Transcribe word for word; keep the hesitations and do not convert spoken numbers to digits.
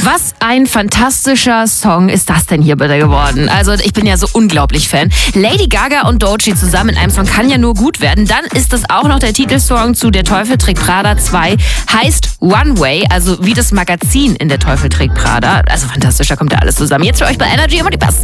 Was ein fantastischer Song ist das denn hier bitte geworden? Also ich bin ja so unglaublich Fan. Lady Gaga und Doechii zusammen in einem Song kann ja nur gut werden. Dann ist es auch noch der Titelsong zu Der Teufel trägt Prada zwei. Heißt One Way, also wie das Magazin in Der Teufel trägt Prada. Also fantastisch, da kommt ja alles zusammen. Jetzt für euch bei Energy immer die besten.